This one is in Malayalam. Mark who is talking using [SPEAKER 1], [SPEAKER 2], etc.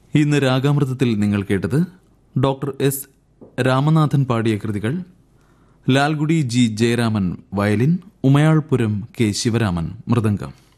[SPEAKER 1] ഇന്ന് രാഗാമൃതത്തിൽ നിങ്ങൾ കേട്ടത് ഡോക്ടർ എസ് രാമനാഥൻ പാടിയ കൃതികൾ. Lalgudi G Jayaraman violin, Umayalpuram K Sivaraman mridangam.